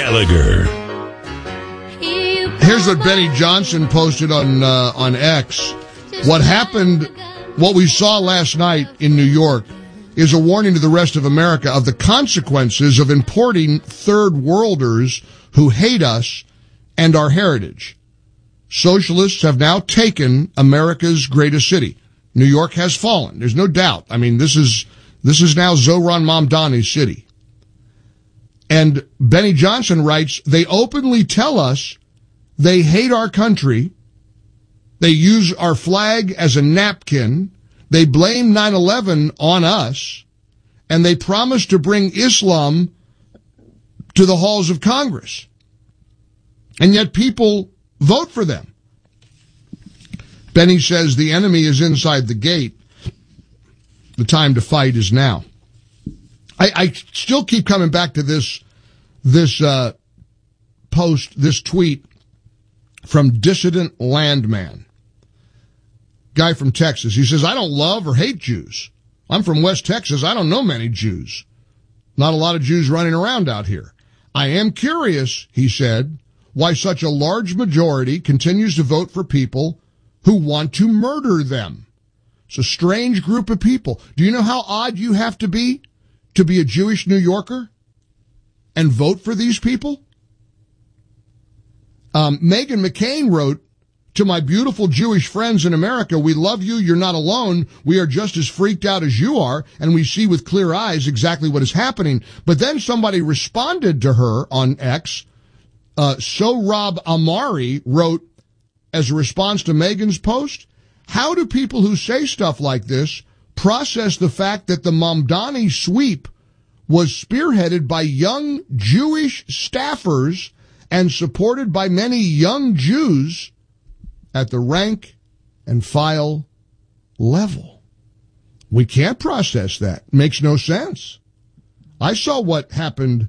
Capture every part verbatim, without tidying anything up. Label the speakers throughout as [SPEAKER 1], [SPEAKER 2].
[SPEAKER 1] Gallagher.
[SPEAKER 2] Here's what Benny Johnson posted on uh, on X. What happened, what we saw last night in New York, is a warning to the rest of America of the consequences of importing third worlders who hate us and our heritage. Socialists have now taken America's greatest city. New York has fallen. There's no doubt. I mean, this is this is now Zohran Mamdani's city. And Benny Johnson writes, they openly tell us they hate our country. They use our flag as a napkin. They blame nine eleven on us. And they promise to bring Islam to the halls of Congress. And yet people vote for them. Benny says the enemy is inside the gate. The time to fight is now. I, I still keep coming back to this, this, uh, post, this tweet from Dissident Landman. Guy from Texas. He says, I don't love or hate Jews. I'm from West Texas. I don't know many Jews. Not a lot of Jews running around out here. I am curious, he said, why such a large majority continues to vote for people who want to murder them. It's a strange group of people. Do you know how odd you have to be to be a Jewish New Yorker and vote for these people? Um, Meghan McCain wrote, to my beautiful Jewish friends in America, we love you. You're not alone. We are just as freaked out as you are, and we see with clear eyes exactly what is happening. But then somebody responded to her on X. Uh, Sohrab Amari wrote, as a response to Meghan's post, how do people who say stuff like this process the fact that the Mamdani sweep was spearheaded by young Jewish staffers and supported by many young Jews at the rank and file level? We can't process that. Makes no sense. I saw what happened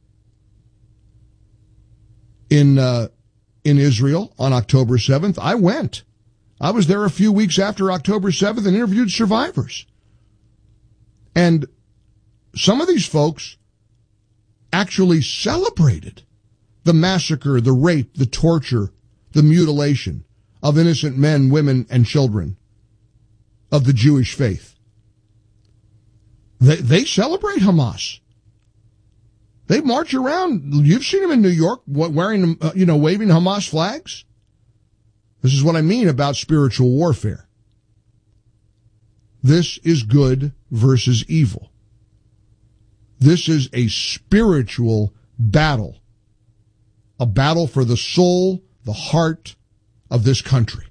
[SPEAKER 2] in uh, in Israel on October seventh. I went. I was there a few weeks after October seventh and interviewed survivors. And some of these folks actually celebrated the massacre, the rape, the torture, the mutilation of innocent men, women, and children of the Jewish faith. They, they celebrate Hamas. They march around. You've seen them in New York wearing, uh, you know, waving Hamas flags. This is what I mean about spiritual warfare. This is good versus evil. This is a spiritual battle. A battle for the soul, the heart of this country.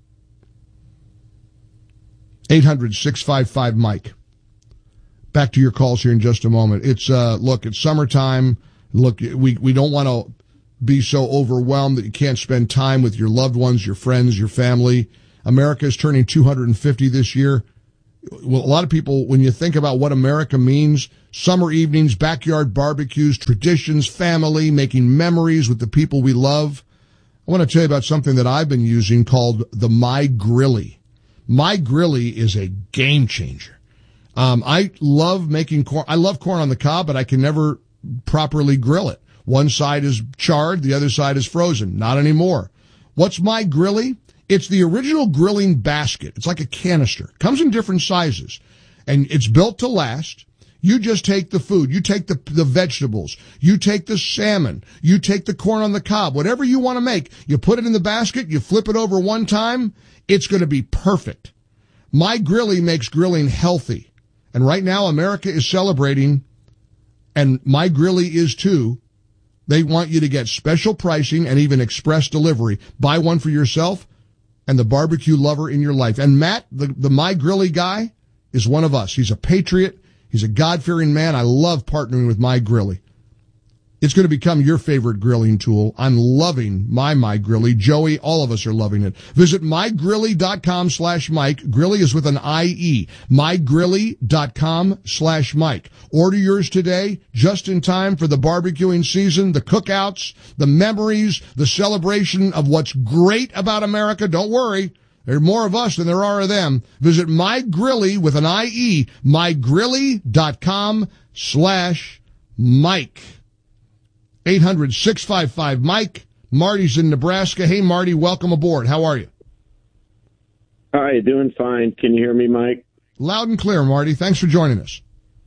[SPEAKER 2] eight hundred, six five five, Mike. Back to your calls here in just a moment. It's, uh, look, it's summertime. Look, we, we don't want to be so overwhelmed that you can't spend time with your loved ones, your friends, your family. America is turning two hundred fifty this year. Well, a lot of people, when you think about what America means, summer evenings, backyard barbecues, traditions, family, making memories with the people we love. I want to tell you about something that I've been using called the My Grilly. My Grilly is a game changer. Um, I love making corn. I love corn on the cob, but I can never properly grill it. One side is charred, the other side is frozen. Not anymore. What's My Grilly? It's the original grilling basket. It's like a canister. Comes in different sizes, and it's built to last. You just take the food. You take the, the vegetables. You take the salmon. You take the corn on the cob. Whatever you want to make, you put it in the basket. You flip it over one time. It's going to be perfect. My Grilly makes grilling healthy. And right now, America is celebrating, and My Grilly is too. They want you to get special pricing and even express delivery. Buy one for yourself and the barbecue lover in your life. And Matt, the, the My Grilly guy, is one of us. He's a patriot. He's a God-fearing man. I love partnering with My Grilly. It's going to become your favorite grilling tool. I'm loving my My Grilly. Joey, all of us are loving it. Visit mygrilly.com slash Mike. Grilly is with an I E. mygrilly.com slash Mike. Order yours today, just in time for the barbecuing season, the cookouts, the memories, the celebration of what's great about America. Don't worry. There are more of us than there are of them. Visit mygrilly with an I E. mygrilly.com slash Mike. eight hundred, six five five, Mike. Marty's in Nebraska. Hey, Marty, welcome aboard. How are you?
[SPEAKER 1] Hi, doing fine. Can you hear me, Mike?
[SPEAKER 2] Loud and clear, Marty. Thanks for joining us.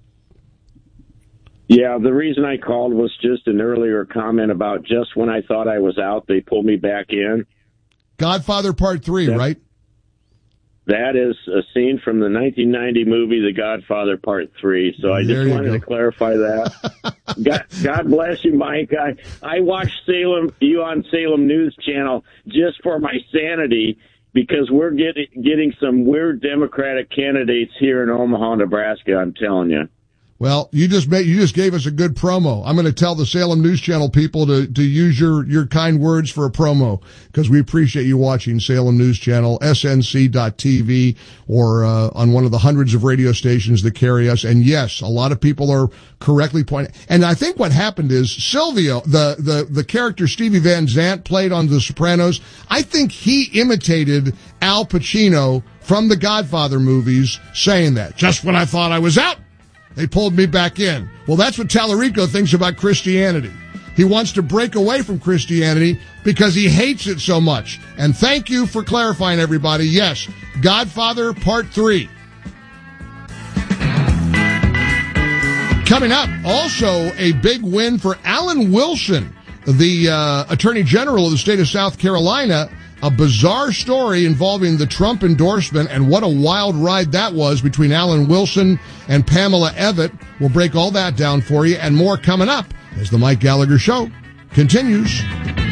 [SPEAKER 1] Yeah, the reason I called was just an earlier comment about just when I thought I was out, they pulled me back in.
[SPEAKER 2] Godfather Part three,
[SPEAKER 1] that,
[SPEAKER 2] right?
[SPEAKER 1] That is a scene from the nineteen ninety movie, The Godfather Part three. So I
[SPEAKER 2] there
[SPEAKER 1] just wanted
[SPEAKER 2] go.
[SPEAKER 1] to clarify that. God, God bless you, Mike. I, I watched Salem, you on Salem News Channel just for my sanity, because we're getting getting some weird Democratic candidates here in Omaha, Nebraska, I'm telling you.
[SPEAKER 2] Well, you just made, you just gave us a good promo. I'm going to tell the Salem News Channel people to, to use your, your kind words for a promo, because we appreciate you watching Salem News Channel, S N C dot T V, or uh, on one of the hundreds of radio stations that carry us. And yes, a lot of people are correctly pointing. And I think what happened is Silvio, the, the, the character Stevie Van Zandt played on The Sopranos, I think he imitated Al Pacino from the Godfather movies saying that. Just when I thought I was out, they pulled me back in. Well, that's what Tallarico thinks about Christianity. He wants to break away from Christianity because he hates it so much. And thank you for clarifying, everybody. Yes, Godfather Part three. Coming up, also a big win for Alan Wilson, the uh, Attorney General of the state of South Carolina. A bizarre story involving the Trump endorsement, and what a wild ride that was between Alan Wilson and Pamela Evett. We'll break all that down for you, and more coming up as the Mike Gallagher Show continues.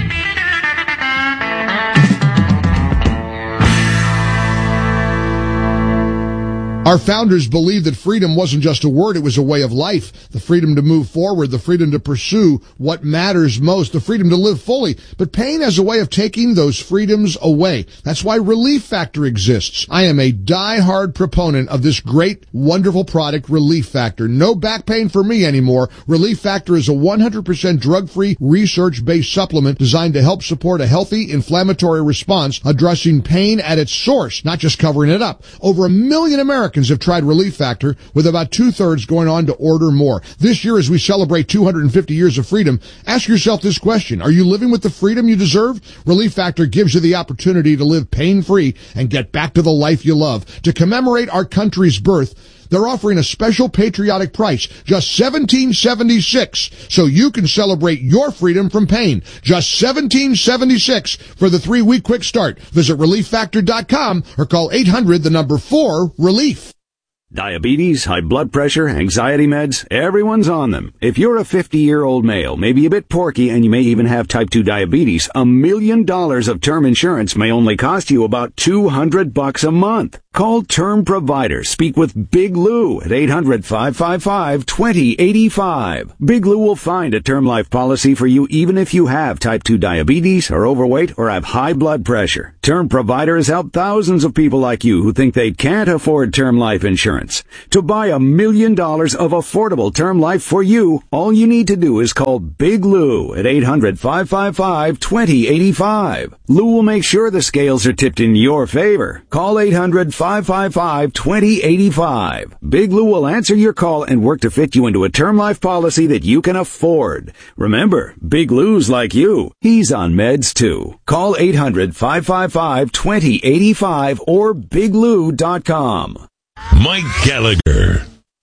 [SPEAKER 2] Our founders believed that freedom wasn't just a word, it was a way of life. The freedom to move forward, the freedom to pursue what matters most, the freedom to live fully. But pain has a way of taking those freedoms away. That's why Relief Factor exists. I am a die-hard proponent of this great, wonderful product, Relief Factor. No back pain for me anymore. Relief Factor is a one hundred percent drug-free, research-based supplement designed to help support a healthy inflammatory response, addressing pain at its source, not just covering it up. Over a million Americans have tried Relief Factor, with about two-thirds going on to order more. This year, as we celebrate two hundred fifty years of freedom, ask yourself this question. Are you living with the freedom you deserve? Relief Factor gives you the opportunity to live pain-free and get back to the life you love. To commemorate our country's birth, they're offering a special patriotic price, just seventeen seventy-six, so you can celebrate your freedom from pain. Just seventeen seventy-six for the three-week quick start. Visit relief factor dot com or call eight hundred, the number four, relief.
[SPEAKER 3] Diabetes, high blood pressure, anxiety meds, everyone's on them. If you're a fifty-year-old male, maybe a bit porky, and you may even have type two diabetes, a million dollars of term insurance may only cost you about two hundred bucks a month. Call Term Provider. Speak with Big Lou at eight hundred, five five five, two zero eight five. Big Lou will find a term life policy for you even if you have type two diabetes, are overweight, or have high blood pressure. Term Provider has helped thousands of people like you who think they can't afford term life insurance. To buy a million dollars of affordable term life for you, all you need to do is call Big Lou at eight hundred, five five five, two zero eight five. Lou will make sure the scales are tipped in your favor. Call eight hundred, five five five, two zero eight five. Big Lou will answer your call and work to fit you into a term life policy that you can afford. Remember, Big Lou's like you. He's on meds too. Call eight hundred, five five five, two zero eight five or big lou dot com.
[SPEAKER 4] Mike Gallagher.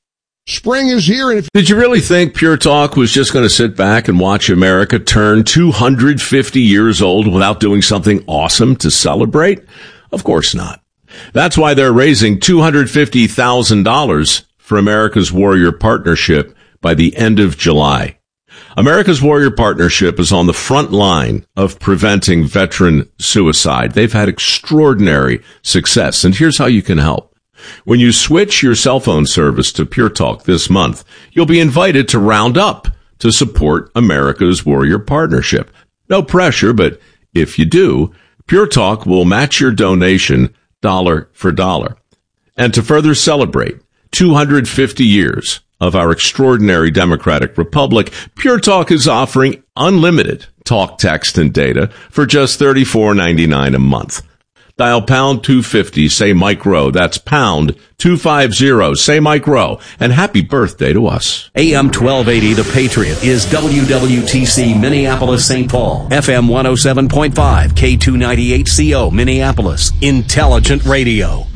[SPEAKER 2] Spring is here, and if
[SPEAKER 4] Did you really think Pure Talk was just going to sit back and watch America turn two hundred fifty years old without doing something awesome to celebrate? Of course not. That's why they're raising two hundred fifty thousand dollars for America's Warrior Partnership by the end of July. America's Warrior Partnership is on the front line of preventing veteran suicide. They've had extraordinary success, and here's how you can help. When you switch your cell phone service to Pure Talk this month, you'll be invited to round up to support America's Warrior Partnership. No pressure, but if you do, Pure Talk will match your donation dollar for dollar. And to further celebrate two hundred fifty years of our extraordinary democratic republic, Pure Talk is offering unlimited talk, text, and data for just thirty-four ninety-nine a month. Dial pound two fifty, say Mike Rowe. That's pound two fifty, say Mike Rowe. And happy birthday to us.
[SPEAKER 5] A M twelve eighty, The Patriot, is W W T C Minneapolis, Saint Paul. F M one oh seven point five, K two ninety-eight C O, Minneapolis. Intelligent radio.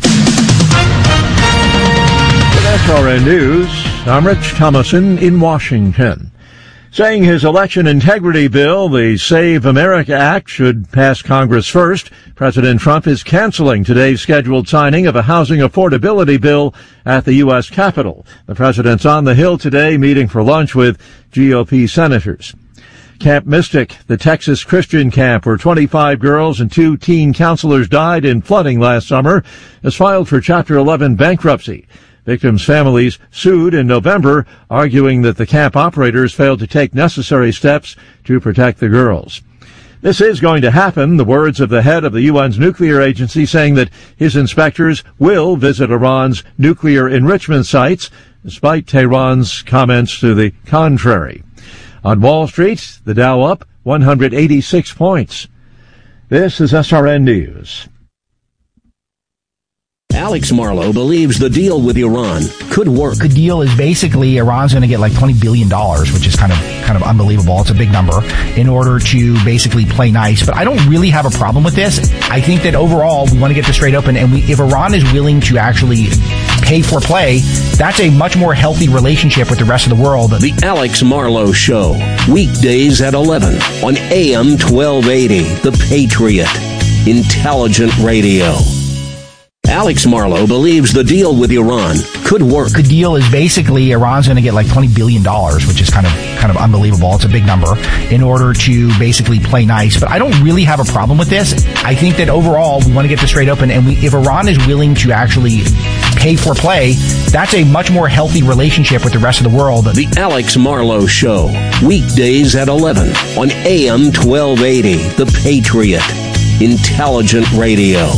[SPEAKER 6] With S R N News, I'm Rich Thomason in Washington. Saying his election integrity bill, the Save America Act, should pass Congress first, President Trump is canceling today's scheduled signing of a housing affordability bill at the U S Capitol. The president's on the Hill today, meeting for lunch with G O P senators. Camp Mystic, the Texas Christian camp where twenty-five girls and two teen counselors died in flooding last summer, has filed for Chapter eleven bankruptcy. Victims' families sued in November, arguing that the camp operators failed to take necessary steps to protect the girls. This is going to happen, the words of the head of the U N's nuclear agency, saying that his inspectors will visit Iran's nuclear enrichment sites, despite Tehran's comments to the contrary. On Wall Street, the Dow up one hundred eighty-six points. This is S R N News.
[SPEAKER 5] Alex Marlow believes the deal with Iran could work.
[SPEAKER 7] The deal is basically Iran's going to get like twenty billion dollars, which is kind of kind of unbelievable. It's a big number, in order to basically play nice. But I don't really have a problem with this. I think that overall we want to get this straight open, and we, if Iran is willing to actually pay for play, that's a much more healthy relationship with the rest of the world.
[SPEAKER 5] The Alex Marlow Show, weekdays at eleven on A M twelve eighty, The Patriot, Intelligent Radio. Alex Marlow believes the deal with Iran could work.
[SPEAKER 7] The deal is basically Iran's going to get like twenty billion dollars, which is kind of kind of unbelievable. It's a big number, in order to basically play nice. But I don't really have a problem with this. I think that overall we want to get this straight open, and we, if Iran is willing to actually pay for play, that's a much more healthy relationship with the rest of the world.
[SPEAKER 5] The Alex Marlow Show, weekdays at eleven on A M twelve eighty, The Patriot, Intelligent Radio.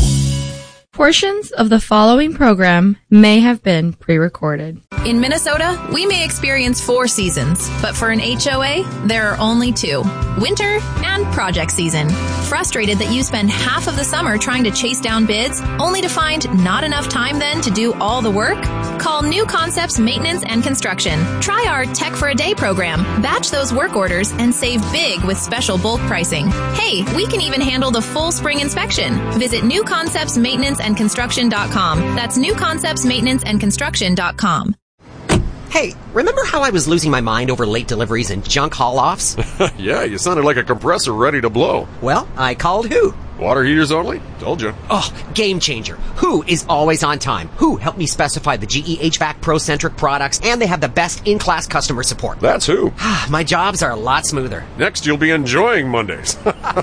[SPEAKER 8] Portions of the following program may have been pre-recorded.
[SPEAKER 9] In Minnesota, we may experience four seasons, but for an H O A, there are only two: winter and project season. Frustrated that you spend half of the summer trying to chase down bids, only to find not enough time then to do all the work? Call New Concepts Maintenance and Construction. Try our Tech for a Day program. Batch those work orders and save big with special bulk pricing. Hey, we can even handle the full spring inspection. Visit New Concepts Maintenance and Construction dot com. That's New Concepts Maintenance and Construction dot com.
[SPEAKER 10] Hey, remember how I was losing my mind over late deliveries and junk haul-offs?
[SPEAKER 11] Yeah, you sounded like a compressor ready to blow.
[SPEAKER 10] Well, I called Who.
[SPEAKER 11] Water heaters only? Told you.
[SPEAKER 10] Oh, game changer. Who is always on time. Who helped me specify the G E H V A C Pro-centric products, and they have the best in-class customer support.
[SPEAKER 11] That's Who.
[SPEAKER 10] My jobs are a lot smoother.
[SPEAKER 11] Next, you'll be enjoying Mondays.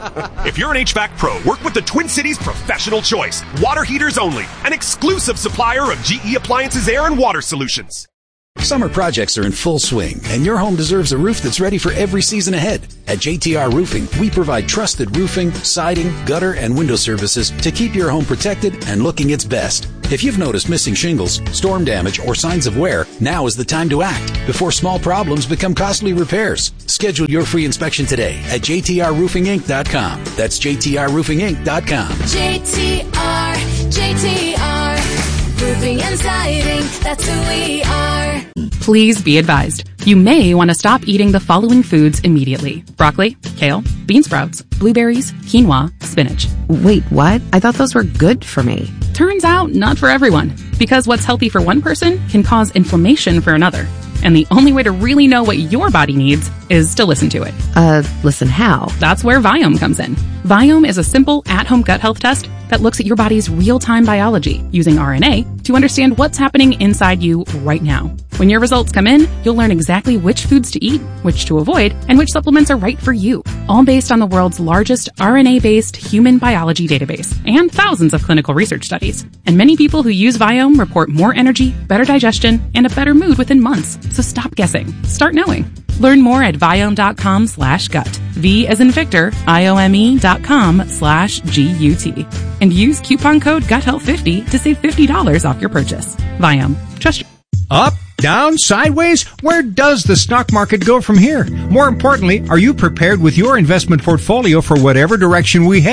[SPEAKER 12] If you're an H V A C Pro, work with the Twin Cities Professional Choice. Water heaters only. An exclusive supplier of G E Appliances Air and Water Solutions.
[SPEAKER 13] Summer projects are in full swing, and your home deserves a roof that's ready for every season ahead. At J T R Roofing, we provide trusted roofing, siding, gutter, and window services to keep your home protected and looking its best. If you've noticed missing shingles, storm damage, or signs of wear, now is the time to act before small problems become costly repairs. Schedule your free inspection today at J T R roofing inc dot com. That's J T R roofing inc dot com.
[SPEAKER 14] J T R, J T R, roofing and siding, that's who we are.
[SPEAKER 15] Please be advised, you may want to stop eating the following foods immediately: broccoli, kale, bean sprouts, blueberries, quinoa, spinach.
[SPEAKER 16] Wait, what? I thought those were good for me.
[SPEAKER 15] Turns out, not for everyone. Because what's healthy for one person can cause inflammation for another. And the only way to really know what your body needs is to listen to it.
[SPEAKER 16] Uh, listen how?
[SPEAKER 15] That's where Viome comes in. Viome is a simple at-home gut health test that looks at your body's real-time biology using R N A to understand what's happening inside you right now. When your results come in, you'll learn exactly which foods to eat, which to avoid, and which supplements are right for you. All based on the world's largest R N A-based human biology database and thousands of clinical research studies. And many people who use Viome report more energy, better digestion, and a better mood within months. So stop guessing. Start knowing. Learn more at Viome.com slash gut. V as in Victor, I-O-M-E dot com slash G-U-T. And use coupon code gut health fifty to save fifty dollars off your purchase. Viome. Trust your...
[SPEAKER 17] Up, down, sideways? Where does the stock market go from here? More importantly, are you prepared with your investment portfolio for whatever direction we head?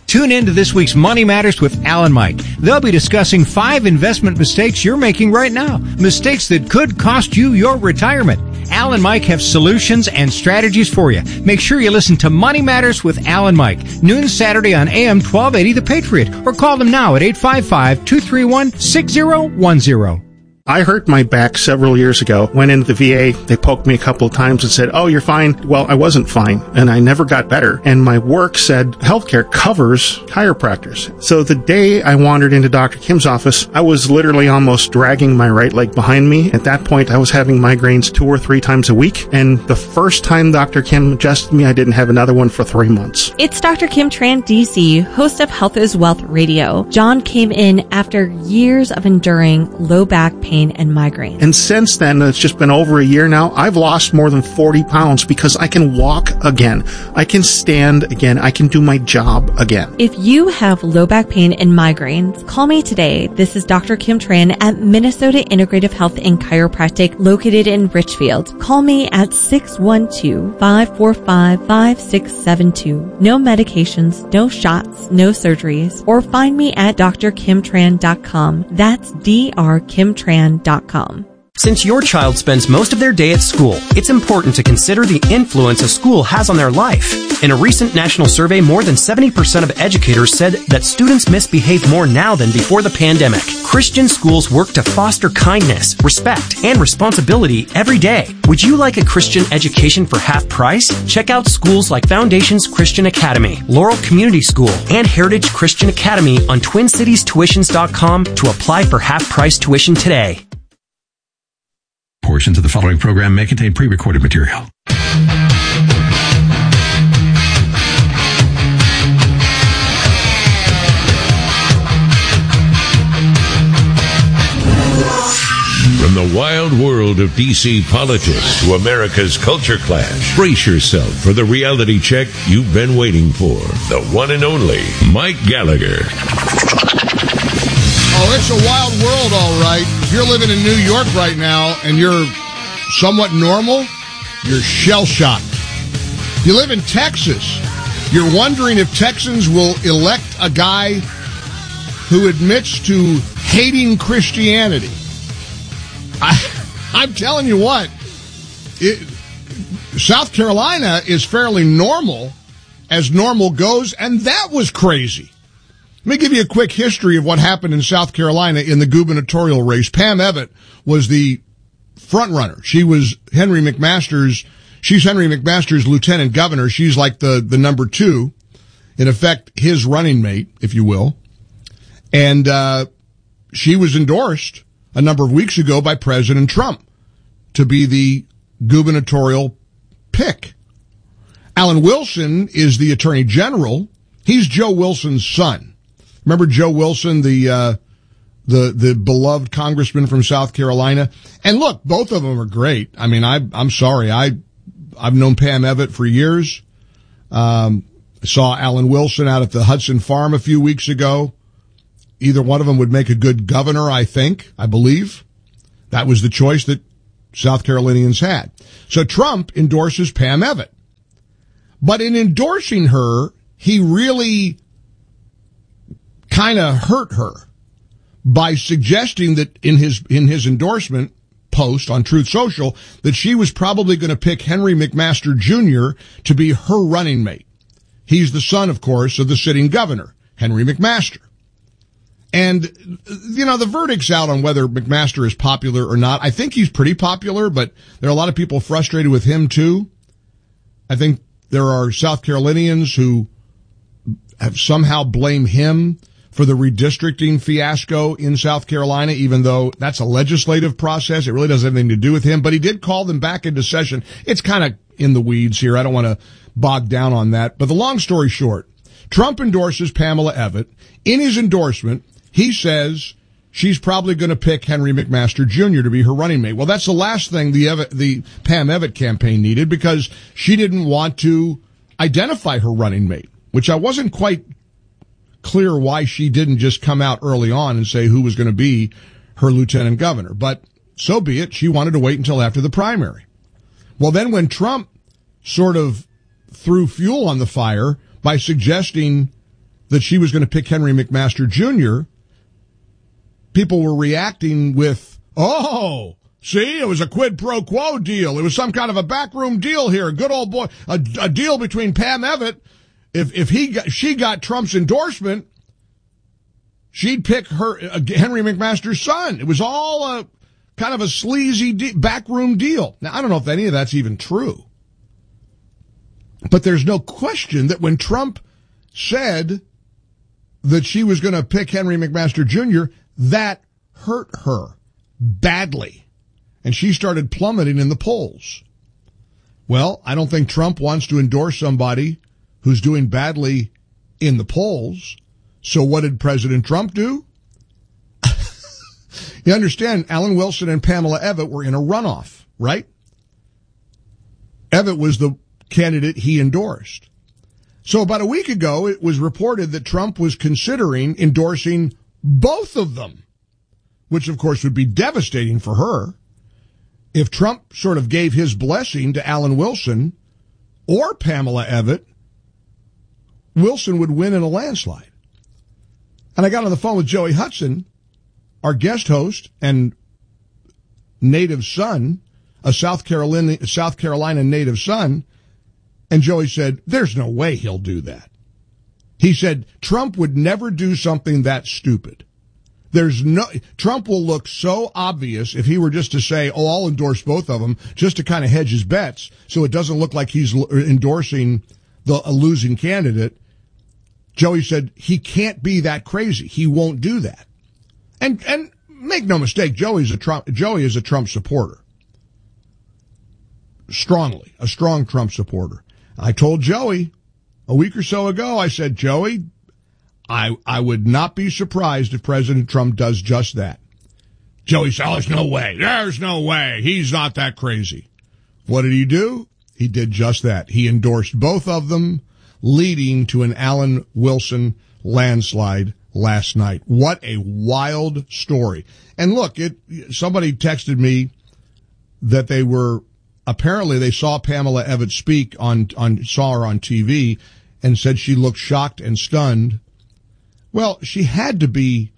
[SPEAKER 17] Tune in to this week's Money Matters with Al and Mike. They'll be discussing five investment mistakes you're making right now. Mistakes that could cost you your retirement. Al and Mike have solutions and strategies for you. Make sure you listen to Money Matters with Al and Mike. Noon Saturday on A M twelve eighty The Patriot. Or call them now at eight five five, two three one, six zero one zero.
[SPEAKER 18] I hurt my back several years ago. Went into the V A. They poked me a couple of times and said, oh, you're fine. Well, I wasn't fine, and I never got better. And my work said healthcare covers chiropractors. So the day I wandered into Doctor Kim's office, I was literally almost dragging my right leg behind me. At that point, I was having migraines two or three times a week. And the first time Doctor Kim adjusted me, I didn't have another one for three months.
[SPEAKER 19] It's Doctor Kim Tran, D C, host of Health is Wealth Radio. John came in after years of enduring low back pain and migraine.
[SPEAKER 18] And since then, it's just been over a year now, I've lost more than forty pounds because I can walk again. I can stand again. I can do my job again.
[SPEAKER 19] If you have low back pain and migraines, call me today. This is Doctor Kim Tran at Minnesota Integrative Health and Chiropractic located in Richfield. Call me at six one two, five four five, five six seven two. No medications, no shots, no surgeries. Or find me at d r kim tran dot com. That's D R kim tran dot com.
[SPEAKER 20] Since your child spends most of their day at school, it's important to consider the influence a school has on their life. In a recent national survey, more than seventy percent of educators said that students misbehave more now than before the pandemic. Christian schools work to foster kindness, respect, and responsibility every day. Would you like a Christian education for half price? Check out schools like Foundations Christian Academy, Laurel Community School, and Heritage Christian Academy on twin cities tuitions dot com to apply for half price tuition today.
[SPEAKER 21] Portions of the following program may contain pre-recorded material.
[SPEAKER 22] From the wild world of D C politics to America's culture clash, brace yourself for the reality check you've been waiting for. The one and only Mike Gallagher.
[SPEAKER 2] Oh, it's a wild world, all right. If you're living in New York right now and you're somewhat normal, you're shell-shocked. If you live in Texas, you're wondering if Texans will elect a guy who admits to hating Christianity. I, I'm telling you what, it, South Carolina is fairly normal, as normal goes, and that was crazy. Let me give you a quick history of what happened in South Carolina in the gubernatorial race. Pam Evatt was the front runner. She was Henry McMaster's, she's Henry McMaster's lieutenant governor. She's like the, the number two, in effect, his running mate, if you will. And, uh, she was endorsed a number of weeks ago by President Trump to be the gubernatorial pick. Alan Wilson is the attorney general. He's Joe Wilson's son. Remember Joe Wilson, the, uh, the, the beloved congressman from South Carolina? And look, both of them are great. I mean, I, I'm sorry. I, I've known Pam Evatt for years. Um, saw Alan Wilson out at the Hudson Farm a few weeks ago. Either one of them would make a good governor, I think, I believe. That was the choice that South Carolinians had. So Trump endorses Pam Evatt. But in endorsing her, he really kind of hurt her by suggesting that in his in his endorsement post on Truth Social that she was probably going to pick Henry McMaster Junior to be her running mate. He's the son, of course, of the sitting governor, Henry McMaster. And, you know, the verdict's out on whether McMaster is popular or not. I think he's pretty popular, but there are a lot of people frustrated with him, too. I think there are South Carolinians who have somehow blamed him for the redistricting fiasco in South Carolina, even though that's a legislative process. It really doesn't have anything to do with him. But he did call them back into session. It's kind of in the weeds here. I don't want to bog down on that. But the long story short, Trump endorses Pamela Evatt. In his endorsement, he says she's probably going to pick Henry McMaster Junior to be her running mate. Well, that's the last thing the Evatt, the Pam Evatt campaign needed, because she didn't want to identify her running mate, which I wasn't quite clear why she didn't just come out early on and say who was going to be her lieutenant governor. But so be it. She wanted to wait until after the primary. Well, then when Trump sort of threw fuel on the fire by suggesting that she was going to pick Henry McMaster Junior, people were reacting with, oh, see, it was a quid pro quo deal. It was some kind of a backroom deal here. Good old boy, a, a deal between Pam Evitt. If if he got, she got Trump's endorsement, she'd pick her uh, Henry McMaster's son. It was all a kind of a sleazy de- backroom deal. Now, I don't know if any of that's even true. But there's no question that when Trump said that she was going to pick Henry McMaster Junior, that hurt her badly. And she started plummeting in the polls. Well, I don't think Trump wants to endorse somebody who's doing badly in the polls. So what did President Trump do? You understand, Alan Wilson and Pamela Evitt were in a runoff, right? Evitt was the candidate he endorsed. So about a week ago, it was reported that Trump was considering endorsing both of them, which of course would be devastating for her. If Trump sort of gave his blessing to Alan Wilson or Pamela Evitt, Wilson would win in a landslide. And I got on the phone with Joey Hudson, our guest host and native son, a South Carolina, South Carolina native son, and Joey said, there's no way he'll do that. He said, Trump would never do something that stupid. There's no, Trump will look so obvious if he were just to say, oh, I'll endorse both of them, just to kind of hedge his bets so it doesn't look like he's endorsing the a losing candidate. Joey said he can't be that crazy. He won't do that. And and make no mistake, Joey's a Trump, Joey is a Trump supporter. Strongly, a strong Trump supporter. I told Joey a week or so ago, I said, Joey, I I would not be surprised if President Trump does just that. Joey said, oh, there's no way. There's no way. He's not that crazy. What did he do? He did just that. He endorsed both of them, leading to an Alan Wilson landslide last night. What a wild story. And look, it somebody texted me that they were, apparently they saw Pamela Evitt speak on, on, saw her on T V and said she looked shocked and stunned. Well, she had to be,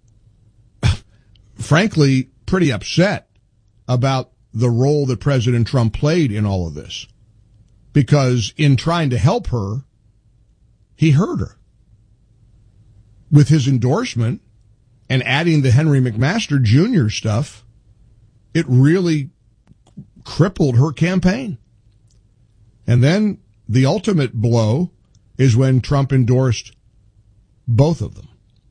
[SPEAKER 2] frankly, pretty upset about the role that President Trump played in all of this. Because in trying to help her, he hurt her. With his endorsement and adding the Henry McMaster Junior stuff, it really crippled her campaign. And then the ultimate blow is when Trump endorsed both of them.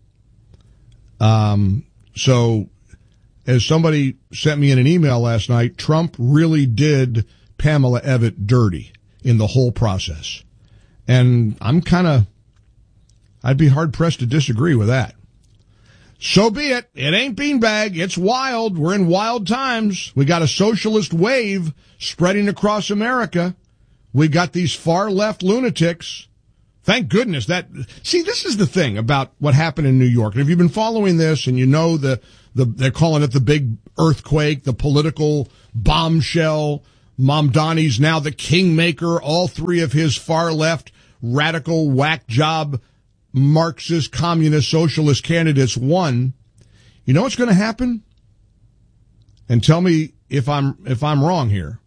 [SPEAKER 2] Um, so as somebody sent me in an email last night, Trump really did Pamela Evitt dirty in the whole process. And I'm kind of, I'd be hard pressed to disagree with that. So be it. It ain't beanbag. It's wild. We're in wild times. We got a socialist wave spreading across America. We got these far left lunatics. Thank goodness that, see, this is the thing about what happened in New York. And if you've been following this and you know the, the, they're calling it the big earthquake, the political bombshell, Mamdani's now the kingmaker, all three of his far left radical whack job Marxist, communist, socialist candidates won. You know what's going to happen? And tell me if I'm if I'm wrong here.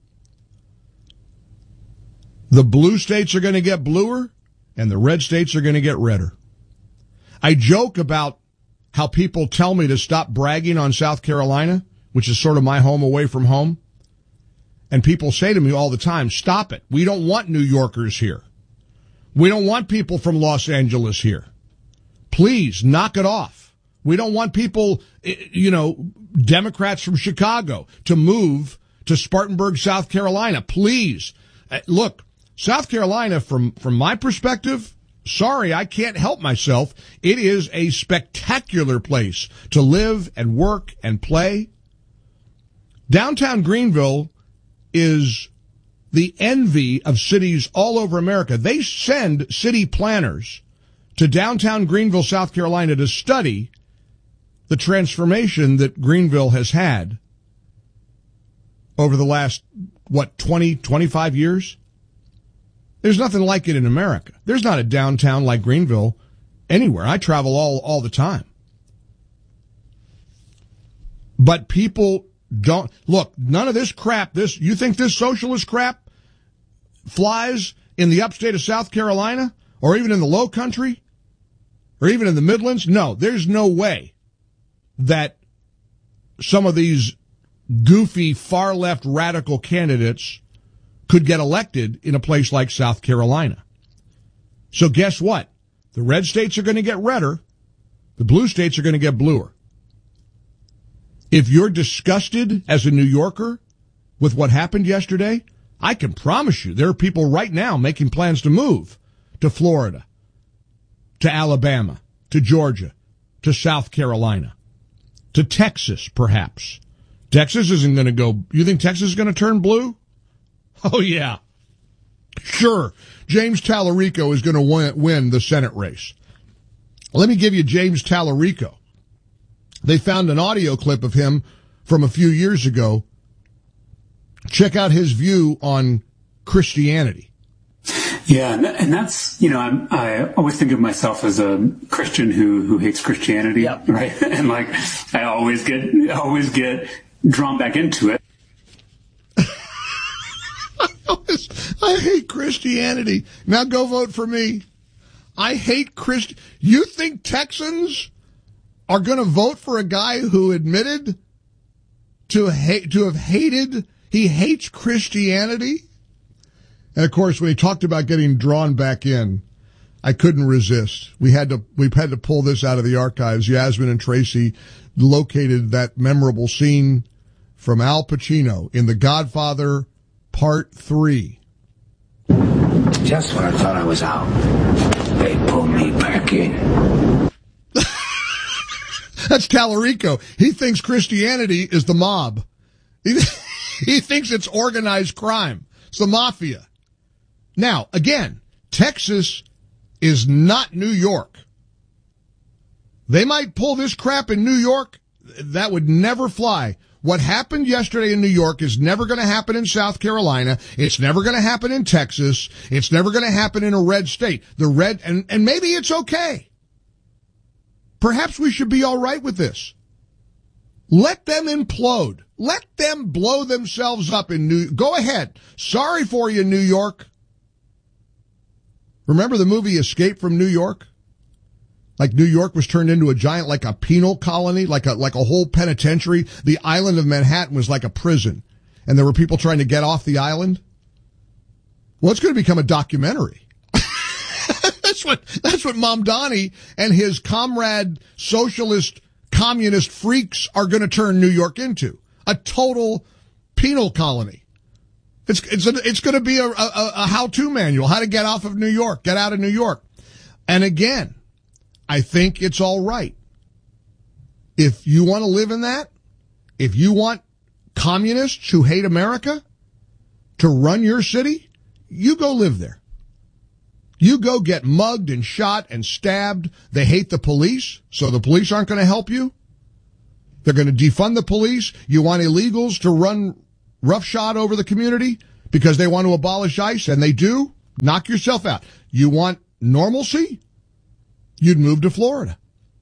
[SPEAKER 2] The blue states are going to get bluer, and the red states are going to get redder. I joke about how people tell me to stop bragging on South Carolina, which is sort of my home away from home. And people say to me all the time, stop it. We don't want New Yorkers here. We don't want people from Los Angeles here. Please knock it off. We don't want people, you know, Democrats from Chicago to move to Spartanburg, South Carolina. Please. Look, South Carolina, from, from my perspective, sorry, I can't help myself. It is a spectacular place to live and work and play. Downtown Greenville is the envy of cities all over America. They send city planners to downtown Greenville, South Carolina to study the transformation that Greenville has had over the last, what, twenty, twenty-five years? There's nothing like it in America. There's not a downtown like Greenville anywhere. I travel all, all the time. But people don't, look, none of this crap, this, you think this socialist crap flies in the upstate of South Carolina or even in the low country or even in the Midlands? No, there's no way that some of these goofy far left radical candidates could get elected in a place like South Carolina. So guess what? The red states are going to get redder. The blue states are going to get bluer. If you're disgusted as a New Yorker with what happened yesterday, I can promise you there are people right now making plans to move to Florida, to Alabama, to Georgia, to South Carolina, to Texas, perhaps. Texas isn't going to go. You think Texas is going to turn blue? Oh, yeah. Sure. James Tallarico is going to win, win the Senate race. Let me give you James Tallarico. They found an audio clip of him from a few years ago. Check out his view on Christianity.
[SPEAKER 1] Yeah, and that's, you know, I'm, I always think of myself as a Christian who, who hates Christianity, yep. Right? And like, I always get, always get drawn back into it.
[SPEAKER 2] I hate Christianity. Now go vote for me. I hate Christ. You think Texans are going to vote for a guy who admitted to hate, to have hated, he hates Christianity? And of course, when he talked about getting drawn back in, I couldn't resist. We had to, we had to pull this out of the archives. Yasmin and Tracy located that memorable scene from Al Pacino in The Godfather Part Three.
[SPEAKER 3] Just when I thought I was out, they pulled me back in.
[SPEAKER 2] That's Tallarico. He thinks Christianity is the mob. He, he thinks it's organized crime. It's the mafia. Now, again, Texas is not New York. They might pull this crap in New York. That would never fly. What happened yesterday in New York is never going to happen in South Carolina. It's never going to happen in Texas. It's never going to happen in a red state. The red, and, and maybe it's okay. Perhaps we should be all right with this. Let them implode. Let them blow themselves up in New, go ahead. Sorry for you, New York. Remember the movie Escape from New York? Like New York was turned into a giant, like a penal colony, like a, like a whole penitentiary. The island of Manhattan was like a prison. And there were people trying to get off the island. Well, it's going to become a documentary. That's what, that's what Mamdani and his comrade socialist communist freaks are going to turn New York into. A total penal colony. It's, it's, a, it's going to be a, a, a how-to manual, how to get off of New York, get out of New York. And again, I think it's all right. If you want to live in that, if you want communists who hate America to run your city, you go live there. You go get mugged and shot and stabbed. They hate the police, so the police aren't going to help you. They're going to defund the police. You want illegals to run roughshod over the community because they want to abolish ICE, and they do? Knock yourself out. You want normalcy? You'd move to Florida.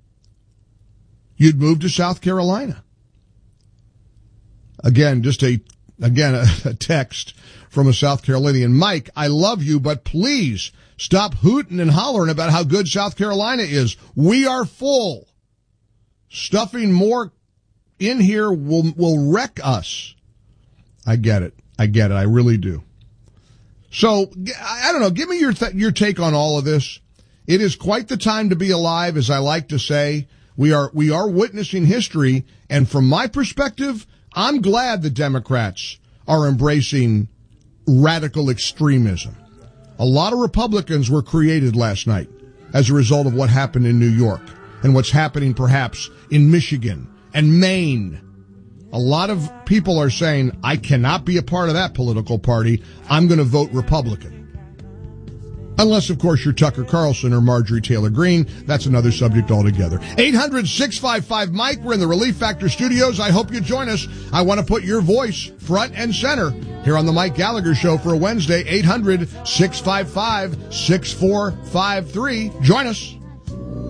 [SPEAKER 2] You'd move to South Carolina. Again, just a, again, a, a text from a South Carolinian. Mike, I love you, but please stop hooting and hollering about how good South Carolina is. We are full. Stuffing more in here will, will wreck us. I get it. I get it. I really do. So, I don't know. Give me your, th- your take on all of this. It is quite the time to be alive, as I like to say. We are, we are witnessing history. And from my perspective, I'm glad the Democrats are embracing radical extremism. A lot of Republicans were created last night as a result of what happened in New York and what's happening perhaps in Michigan and Maine. A lot of people are saying, I cannot be a part of that political party. I'm going to vote Republican. Unless, of course, you're Tucker Carlson or Marjorie Taylor Greene. That's another subject altogether. eight hundred, six five five, Mike. We're in the Relief Factor studios. I hope you join us. I want to put your voice front and center here on the Mike Gallagher Show for a Wednesday. eight hundred, six five five, six four five three. Join us.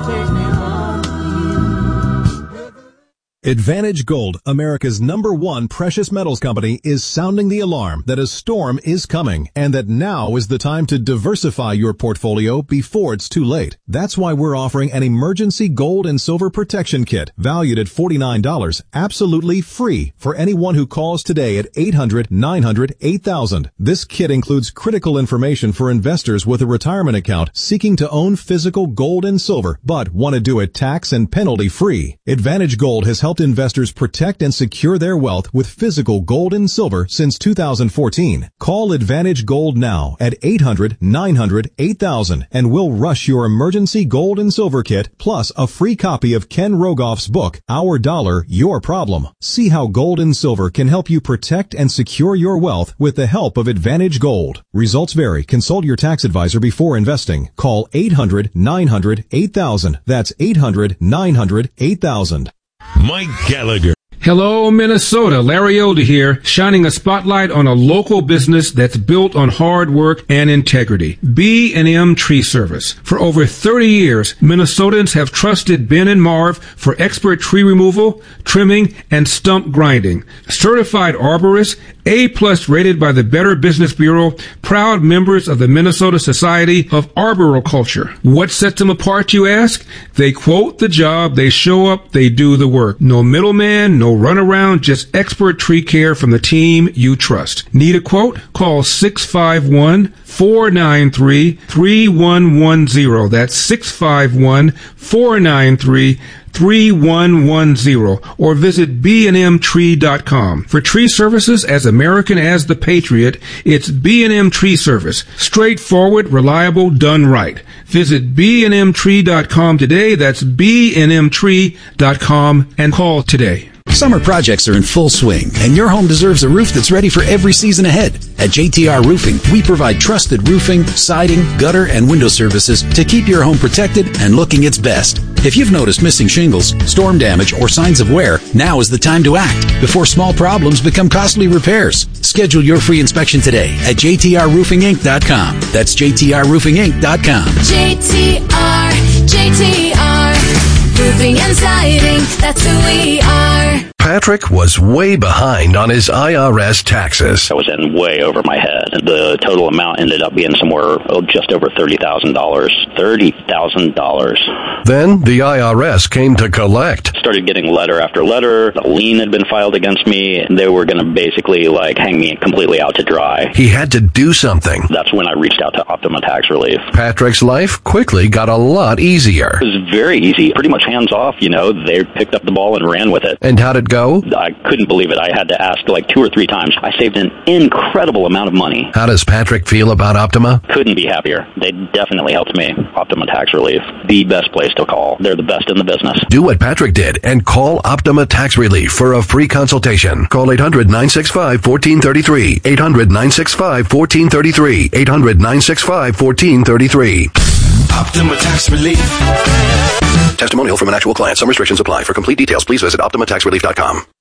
[SPEAKER 4] Advantage Gold, America's number one precious metals company, is sounding the alarm that a storm is coming and that now is the time to diversify your portfolio before it's too late. That's why we're offering an emergency gold and silver protection kit valued at forty-nine dollars, absolutely free for anyone who calls today at eight hundred, nine hundred, eight thousand. This kit includes critical information for investors with a retirement account seeking to own physical gold and silver but want to do it tax and penalty free. Advantage Gold has helped investors protect and secure their wealth with physical gold and silver since two thousand fourteen. Call Advantage Gold now at eight hundred, nine hundred, eight thousand and we'll rush your emergency gold and silver kit plus a free copy of Ken Rogoff's book, Our Dollar, Your Problem. See how gold and silver can help you protect and secure your wealth with the help of Advantage Gold. Results vary. Consult your tax advisor before investing. Call eight hundred, nine hundred, eight thousand. That's eight hundred, nine hundred, eight thousand.
[SPEAKER 22] Mike Gallagher.
[SPEAKER 6] Hello, Minnesota. Larry Elder here, shining a spotlight on a local business that's built on hard work and integrity. B and M Tree Service. For over thirty years, Minnesotans have trusted Ben and Marv for expert tree removal, trimming, and stump grinding. Certified arborists, A-plus rated by the Better Business Bureau, proud members of the Minnesota Society of Arboriculture. What sets them apart, you ask? They quote the job, they show up, they do the work. No middleman, no runaround, just expert tree care from the team you trust. Need a quote? Call six five one, four nine three, three one one zero. That's six five one, four nine three, three one one zero or visit b and m tree dot com. For tree services as American as the Patriot, it's B and M Tree Service. Straightforward, reliable, done right. Visit b and m tree dot com today. That's b and m tree dot com and call today.
[SPEAKER 13] Summer projects are in full swing, and your home deserves a roof that's ready for every season ahead. At J T R Roofing, we provide trusted roofing, siding, gutter, and window services to keep your home protected and looking its best. If you've noticed missing shingles, storm damage, or signs of wear, now is the time to act before small problems become costly repairs. Schedule your free inspection today at j t r roofing inc dot com. That's j t r roofing inc dot com.
[SPEAKER 14] J T R, J T R, Roofing and Siding, that's who we are.
[SPEAKER 23] Patrick was way behind on his I R S taxes.
[SPEAKER 24] I was in way over my head. The total amount ended up being somewhere oh, just over thirty thousand dollars. thirty thousand dollars.
[SPEAKER 23] Then the I R S came to collect.
[SPEAKER 24] Started getting letter after letter. A lien had been filed against me. They were going to basically like hang me completely out to dry.
[SPEAKER 23] He had to do something.
[SPEAKER 24] That's when I reached out to Optima Tax Relief.
[SPEAKER 23] Patrick's life quickly got a lot easier.
[SPEAKER 24] It was very easy. Pretty much hands off, you know. They picked up the ball and ran with it.
[SPEAKER 23] And how'd it go?
[SPEAKER 24] I couldn't believe it. I had to ask like two or three times. I saved an incredible amount of money.
[SPEAKER 23] How does Patrick feel about Optima?
[SPEAKER 24] Couldn't be happier. They definitely helped me. Optima Tax Relief, the best place to call. They're the best in the business.
[SPEAKER 23] Do what Patrick did and call Optima Tax Relief for a free consultation. Call eight hundred, nine six five, one four three three. eight hundred, nine six five, one four three three. eight hundred, nine six five, one four three three.
[SPEAKER 12] Optima Tax Relief.
[SPEAKER 23] Testimonial from an actual client. Some restrictions apply. For complete details, please visit optima tax relief dot com.